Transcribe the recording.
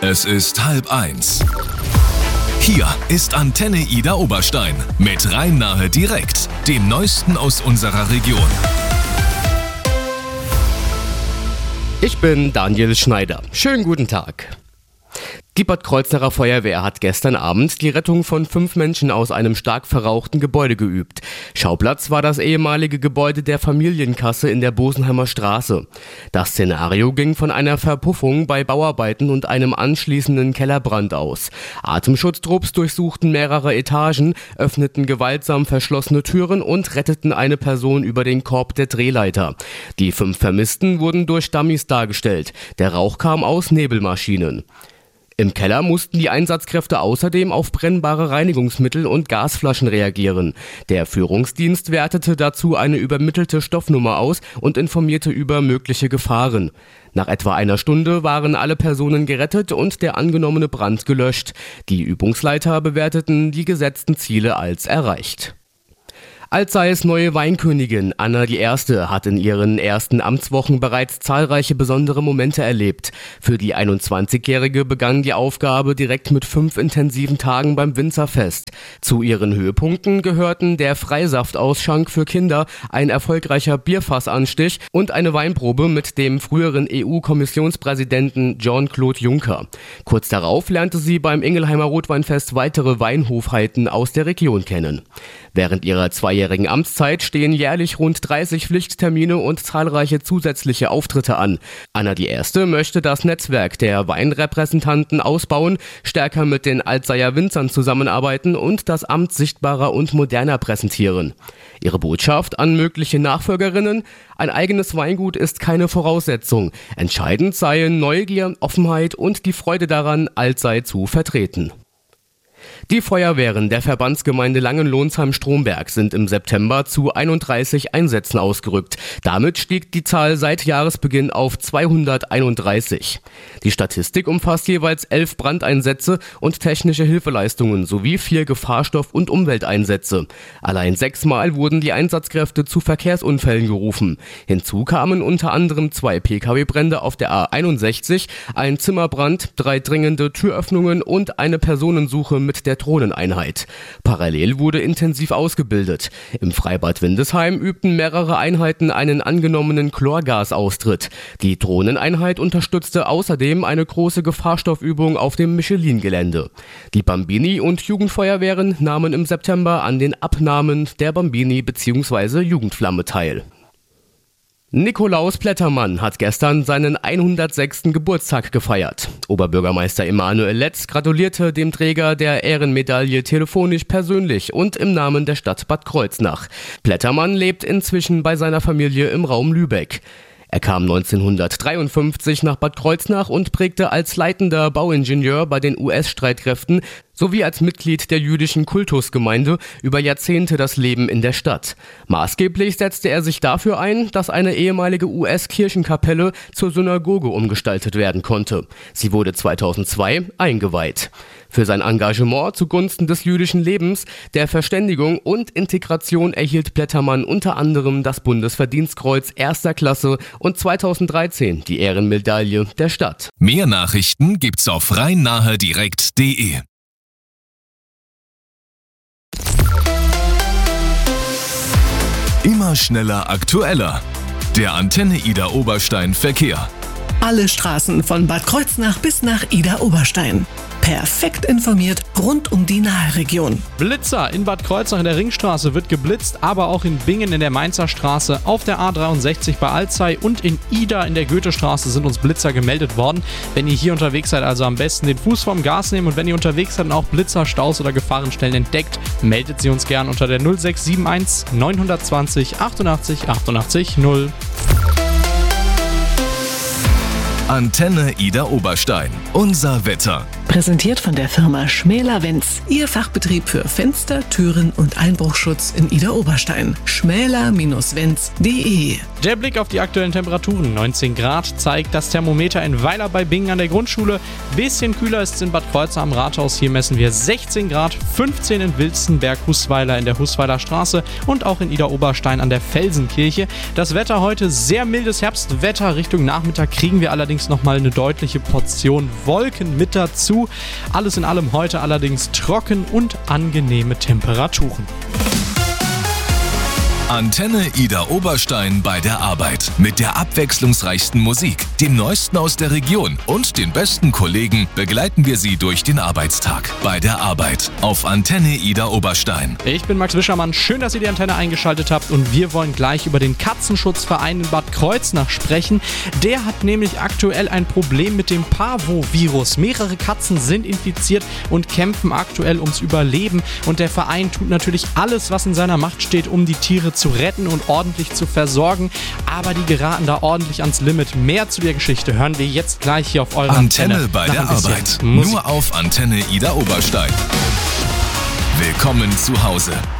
Es ist 12:30. Hier ist Antenne Ida Oberstein mit Rhein-Nahe direkt, dem Neuesten aus unserer Region. Ich bin Daniel Schneider. Schönen guten Tag. Die Bad Kreuznacher Feuerwehr hat gestern Abend die Rettung von 5 Menschen aus einem stark verrauchten Gebäude geübt. Schauplatz war das ehemalige Gebäude der Familienkasse in der Bosenheimer Straße. Das Szenario ging von einer Verpuffung bei Bauarbeiten und einem anschließenden Kellerbrand aus. Atemschutztrupps durchsuchten mehrere Etagen, öffneten gewaltsam verschlossene Türen und retteten eine Person über den Korb der Drehleiter. Die 5 Vermissten wurden durch Dummies dargestellt. Der Rauch kam aus Nebelmaschinen. Im Keller mussten die Einsatzkräfte außerdem auf brennbare Reinigungsmittel und Gasflaschen reagieren. Der Führungsdienst wertete dazu eine übermittelte Stoffnummer aus und informierte über mögliche Gefahren. Nach etwa einer Stunde waren alle Personen gerettet und der angenommene Brand gelöscht. Die Übungsleiter bewerteten die gesetzten Ziele als erreicht. Alzeyes neue Weinkönigin Anna I. hat in ihren ersten Amtswochen bereits zahlreiche besondere Momente erlebt. Für die 21-Jährige begann die Aufgabe direkt mit 5 intensiven Tagen beim Winzerfest. Zu ihren Höhepunkten gehörten der Freisaftausschank für Kinder, ein erfolgreicher Bierfassanstich und eine Weinprobe mit dem früheren EU-Kommissionspräsidenten Jean-Claude Juncker. Kurz darauf lernte sie beim Ingelheimer Rotweinfest weitere Weinhofheiten aus der Region kennen. Während ihrer 2-jährigen Amtszeit stehen jährlich rund 30 Pflichttermine und zahlreiche zusätzliche Auftritte an. Anna I. möchte das Netzwerk der Weinrepräsentanten ausbauen, stärker mit den Alzeyer Winzern zusammenarbeiten und das Amt sichtbarer und moderner präsentieren. Ihre Botschaft an mögliche Nachfolgerinnen: Ein eigenes Weingut ist keine Voraussetzung. Entscheidend seien Neugier, Offenheit und die Freude daran, Alzey zu vertreten. Die Feuerwehren der Verbandsgemeinde Langenlonsheim-Stromberg sind im September zu 31 Einsätzen ausgerückt. Damit stieg die Zahl seit Jahresbeginn auf 231. Die Statistik umfasst jeweils 11 Brandeinsätze und technische Hilfeleistungen sowie 4 Gefahrstoff- und Umwelteinsätze. Allein 6-mal wurden die Einsatzkräfte zu Verkehrsunfällen gerufen. Hinzu kamen unter anderem 2 Pkw-Brände auf der A61, ein Zimmerbrand, 3 dringende Türöffnungen und eine Personensuche mit der Drohneneinheit. Parallel wurde intensiv ausgebildet. Im Freibad Windesheim übten mehrere Einheiten einen angenommenen Chlorgasaustritt. Die Drohneneinheit unterstützte außerdem eine große Gefahrstoffübung auf dem Michelin-Gelände. Die Bambini- und Jugendfeuerwehren nahmen im September an den Abnahmen der Bambini bzw. Jugendflamme teil. Nikolaus Plettermann hat gestern seinen 106. Geburtstag gefeiert. Oberbürgermeister Emanuel Letz gratulierte dem Träger der Ehrenmedaille telefonisch persönlich und im Namen der Stadt Bad Kreuznach. Plettermann lebt inzwischen bei seiner Familie im Raum Lübeck. Er kam 1953 nach Bad Kreuznach und prägte als leitender Bauingenieur bei den US-Streitkräften sowie als Mitglied der jüdischen Kultusgemeinde über Jahrzehnte das Leben in der Stadt. Maßgeblich setzte er sich dafür ein, dass eine ehemalige US-Kirchenkapelle zur Synagoge umgestaltet werden konnte. Sie wurde 2002 eingeweiht. Für sein Engagement zugunsten des jüdischen Lebens, der Verständigung und Integration erhielt Plettermann unter anderem das Bundesverdienstkreuz 1. Klasse und 2013 die Ehrenmedaille der Stadt. Mehr Nachrichten gibt's auf rhein-nahe-direkt.de. Immer schneller, aktueller. Der Antenne Ida Oberstein Verkehr. Alle Straßen von Bad Kreuznach bis nach Ida Oberstein. Perfekt informiert rund um die Nahe-Region. Blitzer in Bad Kreuznach in der Ringstraße wird geblitzt, aber auch in Bingen in der Mainzer Straße, auf der A63 bei Alzey und in Ida in der Goethestraße sind uns Blitzer gemeldet worden. Wenn ihr hier unterwegs seid, also am besten den Fuß vom Gas nehmen, und wenn ihr unterwegs seid und auch Blitzer, Staus oder Gefahrenstellen entdeckt, meldet sie uns gern unter der 0671 920 88 88 0. Antenne Ida Oberstein. Unser Wetter. Präsentiert von der Firma Schmäler-Wenz, Ihr Fachbetrieb für Fenster, Türen und Einbruchschutz in Idar-Oberstein. schmäler-wenz.de. Der Blick auf die aktuellen Temperaturen. 19 Grad zeigt das Thermometer in Weiler bei Bingen an der Grundschule. Bisschen kühler ist es in Bad Kreuznach am Rathaus. Hier messen wir 16 Grad, 15 in Wilstenberg-Husweiler in der Husweiler Straße und auch in Idar-Oberstein an der Felsenkirche. Das Wetter heute sehr mildes Herbstwetter. Richtung Nachmittag kriegen wir allerdings nochmal eine deutliche Portion Wolken mit dazu. Alles in allem heute allerdings trocken und angenehme Temperaturen. Antenne Idar-Oberstein bei der Arbeit. Mit der abwechslungsreichsten Musik, dem Neuesten aus der Region und den besten Kollegen begleiten wir Sie durch den Arbeitstag. Bei der Arbeit auf Antenne Idar-Oberstein. Ich bin Max Wischermann. Schön, dass ihr die Antenne eingeschaltet habt und wir wollen gleich über den Katzenschutzverein in Bad Kreuznach sprechen. Der hat nämlich aktuell ein Problem mit dem Parvovirus. Mehrere Katzen sind infiziert und kämpfen aktuell ums Überleben und der Verein tut natürlich alles, was in seiner Macht steht, um die Tiere zu retten und ordentlich zu versorgen, aber die geraten da ordentlich ans Limit. Mehr zu der Geschichte hören wir jetzt gleich hier auf eurer Antenne bei der Arbeit. Nur auf Antenne Idar-Oberstein. Willkommen zu Hause.